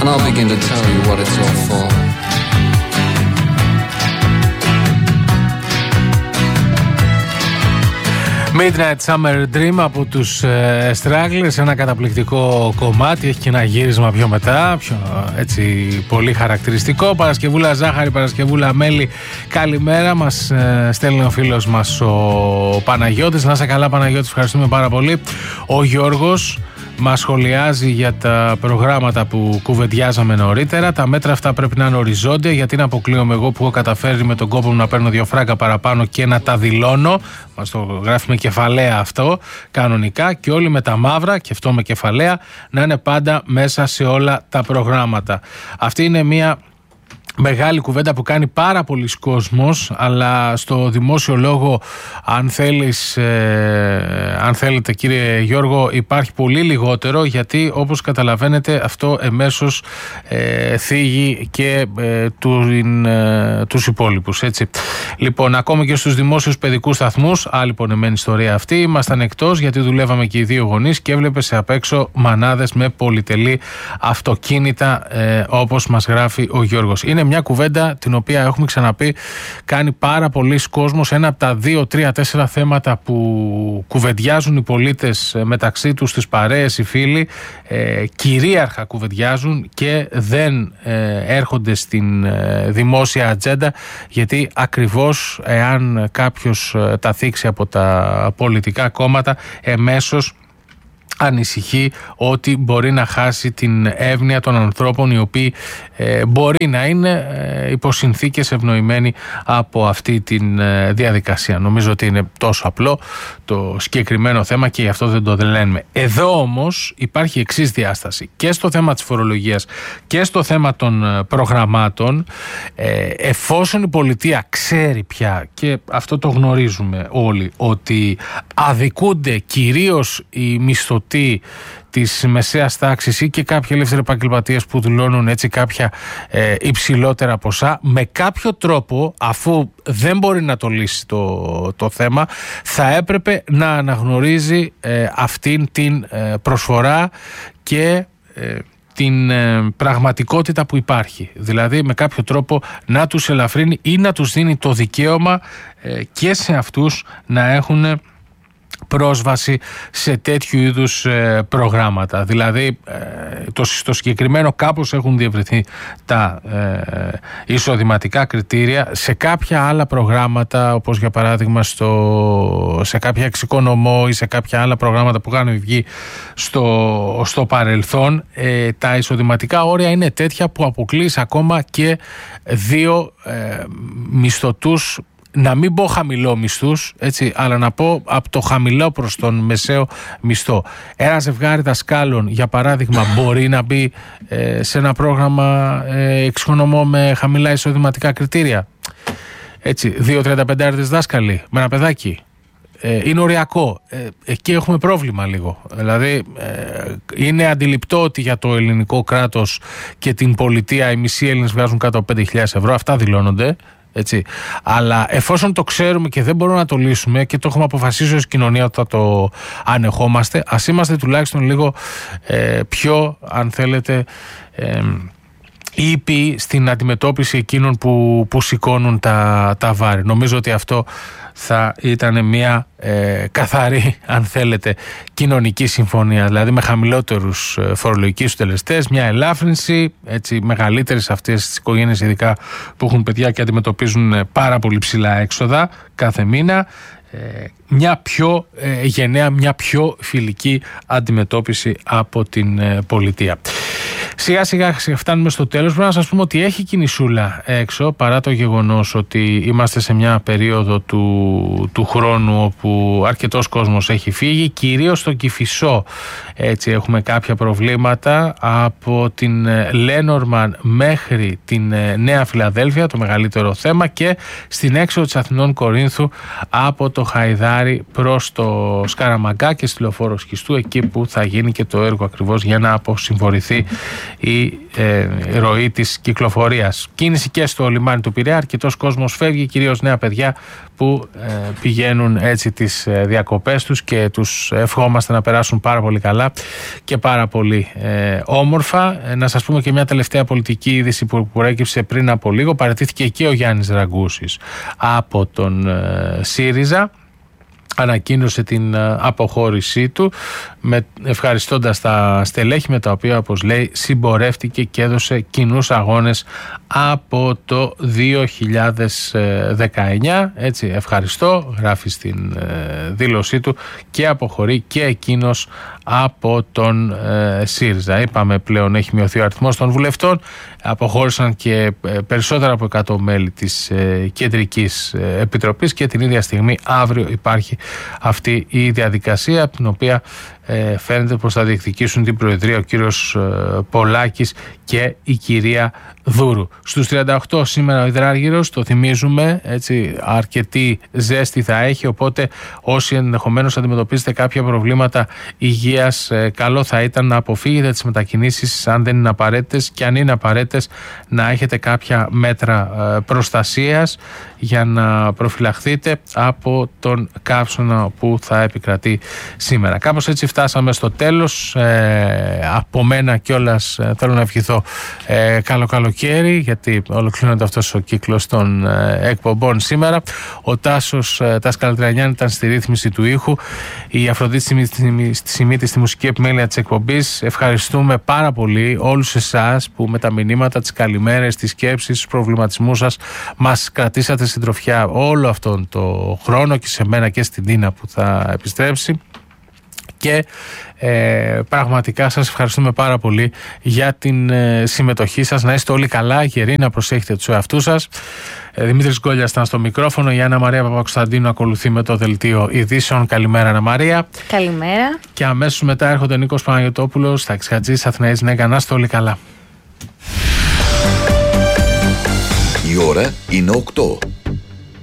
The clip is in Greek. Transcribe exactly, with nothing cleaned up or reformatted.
and I'll begin to tell you what it's all for. Midnight Summer Dream από τους ε, Stragglers, ένα καταπληκτικό κομμάτι, έχει και ένα γύρισμα πιο μετά, πιο, έτσι, πολύ χαρακτηριστικό. Παρασκευούλα ζάχαρη, Παρασκευούλα μέλι, καλημέρα, μας ε, στέλνει ο φίλος μας ο Παναγιώτης. Να είσαι καλά Παναγιώτη, ευχαριστούμε πάρα πολύ. Ο Γιώργος μας σχολιάζει για τα προγράμματα που κουβεντιάζαμε νωρίτερα. Τα μέτρα αυτά πρέπει να είναι οριζόντια, γιατί να αποκλείομαι εγώ που έχω καταφέρει με τον κόπο μου να παίρνω δύο φράγκα παραπάνω και να τα δηλώνω. Μας το γράφει με κεφαλαία αυτό κανονικά, και όλοι με τα μαύρα, και αυτό με κεφαλαία, να είναι πάντα μέσα σε όλα τα προγράμματα. Αυτή είναι μια μεγάλη κουβέντα που κάνει πάρα πολλοί κόσμος, αλλά στο δημόσιο λόγο, αν θέλεις, ε, αν θέλετε κύριε Γιώργο, υπάρχει πολύ λιγότερο, γιατί όπως καταλαβαίνετε αυτό εμέσως ε, θίγει και ε, του, ε, τους υπόλοιπους, έτσι. Λοιπόν, ακόμη και στους δημόσιους παιδικούς σταθμούς, άλλη πονεμένη ιστορία αυτή, ήμασταν εκτός γιατί δουλεύαμε και οι δύο γονείς και έβλεπες απ' έξω μανάδες με πολυτελή αυτοκίνητα, ε, όπως μας γράφει ο Γιώργος. Είναι μια κουβέντα την οποία έχουμε ξαναπεί, κάνει πάρα πολλοί κόσμος. Ένα από τα δύο, τρία, τέσσερα θέματα που κουβεντιάζουν οι πολίτες μεταξύ τους, τις παρέες, οι φίλοι, ε, κυρίαρχα κουβεντιάζουν και δεν ε, έρχονται στην ε, δημόσια ατζέντα, γιατί ακριβώς εάν κάποιος ε, τα θίξει από τα πολιτικά κόμματα, εμέσως ανησυχεί ότι μπορεί να χάσει την εύνοια των ανθρώπων, οι οποίοι ε, μπορεί να είναι ε, υπό συνθήκες ευνοημένοι από αυτή τη ε, διαδικασία. Νομίζω ότι είναι τόσο απλό το συγκεκριμένο θέμα και γι' αυτό δεν το λέμε. Εδώ όμως υπάρχει εξής διάσταση, και στο θέμα της φορολογίας και στο θέμα των ε, προγραμμάτων, ε, εφόσον η πολιτεία ξέρει πια, και αυτό το γνωρίζουμε όλοι, ότι αδικούνται κυρίως οι μισθωτοί της μεσαίας τάξης ή και κάποιοι ελεύθεροι επαγγελματίες που δηλώνουν έτσι κάποια ε, υψηλότερα ποσά, με κάποιο τρόπο, αφού δεν μπορεί να το λύσει το, το θέμα, θα έπρεπε να αναγνωρίζει ε, αυτήν την ε, προσφορά και ε, την ε, πραγματικότητα που υπάρχει. Δηλαδή με κάποιο τρόπο να τους ελαφρύνει ή να τους δίνει το δικαίωμα ε, και σε αυτούς να έχουν πρόσβαση σε τέτοιου είδους ε, προγράμματα. Δηλαδή ε, το, στο συγκεκριμένο κάπως έχουν διευρυνθεί τα ε, εισοδηματικά κριτήρια. Σε κάποια άλλα προγράμματα, όπως για παράδειγμα στο, σε κάποια εξοικονομώ ή σε κάποια άλλα προγράμματα που είχαν βγει στο, στο παρελθόν, ε, τα εισοδηματικά όρια είναι τέτοια που αποκλείς ακόμα και δύο ε, μισθωτούς, να μην πω χαμηλό μισθούς, έτσι, αλλά να πω από το χαμηλό προς τον μεσαίο μισθό. Ένα ζευγάρι δασκάλων, για παράδειγμα, μπορεί να μπει ε, σε ένα πρόγραμμα ε, εξοικονομώ με χαμηλά εισοδηματικά κριτήρια. Έτσι, δύο τριανταπεντάριδες δάσκαλοι με ένα παιδάκι. Ε, είναι οριακό. Ε, εκεί έχουμε πρόβλημα λίγο. Δηλαδή, ε, είναι αντιληπτό ότι για το ελληνικό κράτος και την πολιτεία οι μισοί Έλληνες βγάζουν κάτω από πέντε χιλιάδες ευρώ. Αυτά δηλώνονται. Έτσι. Αλλά εφόσον το ξέρουμε και δεν μπορούμε να το λύσουμε και το έχουμε αποφασίσει ως κοινωνία ότι θα το ανεχόμαστε, ας είμαστε τουλάχιστον λίγο ε, πιο, αν θέλετε, ε, ήπιοι στην αντιμετώπιση εκείνων που, που σηκώνουν τα, τα βάρη. Νομίζω ότι αυτό θα ήταν μια ε, καθαρή, αν θέλετε, κοινωνική συμφωνία, δηλαδή με χαμηλότερους ε, φορολογικούς συντελεστές, μια ελάφρυνση έτσι, μεγαλύτερη σε αυτές τις οικογένειες, ειδικά που έχουν παιδιά και αντιμετωπίζουν ε, πάρα πολύ ψηλά έξοδα κάθε μήνα, ε, μια πιο ε, γενναία, μια πιο φιλική αντιμετώπιση από την ε, πολιτεία. Σιγά σιγά φτάνουμε στο τέλος. Πρέπει να σας πούμε ότι έχει κινησούλα έξω, παρά το γεγονός ότι είμαστε σε μια περίοδο του, του χρόνου όπου αρκετός κόσμος έχει φύγει, κυρίως στο Κηφισό. Έτσι έχουμε κάποια προβλήματα από την Λένορμαν μέχρι την Νέα Φιλαδέλφια, το μεγαλύτερο θέμα, και στην έξοδο της Αθηνών Κορίνθου από το Χαϊδάρι προς το Σκαραμαγκά και στη Λεωφόρο Σχιστού, εκεί που θα γίνει και το έργο ακριβώς για να αποσυμφορηθεί η ε, ροή της κυκλοφορίας. Κίνηση και στο λιμάνι του Πειραιά, αρκετός κόσμος φεύγει, κυρίως νέα παιδιά που ε, πηγαίνουν έτσι τις ε, διακοπές τους και τους ευχόμαστε να περάσουν πάρα πολύ καλά και πάρα πολύ ε, όμορφα. Ε, να σας πούμε και μια τελευταία πολιτική είδηση που προέκυψε πριν από λίγο. Παραιτήθηκε και ο Γιάννης Ραγκούσης από τον ε, ΣΥΡΙΖΑ. Ανακοίνωσε την αποχώρησή του, με, ευχαριστώντας τα στελέχη με τα οποία, όπως λέει, συμπορεύτηκε και έδωσε κοινούς αγώνες από το δύο χιλιάδες δεκαεννιά. Έτσι, ευχαριστώ, γράφει στην ε, δήλωσή του, και αποχωρεί και εκείνος από τον ε, ΣΥΡΙΖΑ. Είπαμε, πλέον έχει μειωθεί ο αριθμός των βουλευτών, αποχώρησαν και περισσότερα από εκατό μέλη της ε, Κεντρικής Επιτροπής και την ίδια στιγμή αύριο υπάρχει αυτή η διαδικασία, από την οποία ε, φαίνεται πως θα διεκδικήσουν την Προεδρία ο κύριος ε, Πολάκης και η κυρία Δούρου. Στους τριάντα οκτώ σήμερα ο Υδράργυρος, το θυμίζουμε, έτσι, αρκετή ζέστη θα έχει, οπότε όσοι ενδεχομένως αντιμετωπίζετε κάποια προβλήματα υγείας, ε, καλό θα ήταν να αποφύγετε τις μετακινήσεις αν δεν είναι απαραίτητες, και αν είναι απαραίτητες να έχετε κάποια μέτρα ε, προστασίας για να προφυλαχθείτε από τον καύσωνα που θα επικρατεί σήμερα. Κάπως έτσι φτάσαμε στο τέλος. Ε, από μένα κιόλας ε, θέλω να ευχηθώ ε, καλό καλοκαίρι, γιατί ολοκληρώνεται αυτός ο κύκλος των ε, εκπομπών σήμερα. Ο Τάσος ε, Τάς Καλατρανιάν ήταν στη ρύθμιση του ήχου, η Αφροδίτη Σιμίτη στη μουσική επιμέλεια της εκπομπής. Ευχαριστούμε πάρα πολύ όλους εσάς που με τα μηνύματα, τις καλημέρες, τις σκέψεις, τους προβληματισμούς σας μας κρατήσατε συντροφιά όλο αυτόν το χρόνο, και σε μένα και στην Τίνα που θα επιστρέψει. Και ε, πραγματικά σας ευχαριστούμε πάρα πολύ για την ε, συμμετοχή σας. Να είστε όλοι καλά, γεροί, να προσέχετε τους εαυτούς σας. ε, Δημήτρης Γκόλιας ήταν στο μικρόφωνο. Η Άννα Μαρία Παπακοσταντίνου ακολουθεί με το δελτίο ειδήσεων. Καλημέρα, Άννα Μαρία. Καλημέρα. Και αμέσως μετά έρχονται ο Νίκος Παναγιωτόπουλος, Τάκης Χατζής, Αθηναής Νέγκα. Να είστε όλοι καλά. Η ώρα είναι οκτώ.